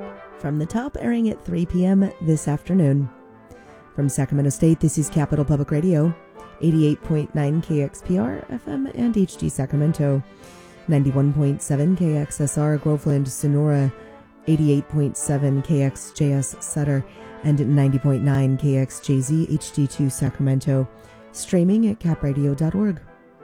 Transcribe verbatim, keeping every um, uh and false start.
From the Top, airing at three p.m. this afternoon. From Sacramento State, this is Capital Public Radio, eighty-eight point nine K X P R F M and H D Sacramento, ninety-one point seven K X S R Groveland, Sonora, eighty-eight point seven K X J S Sutter, and ninety point nine K X J Z H D two Sacramento. Streaming at cap radio dot org.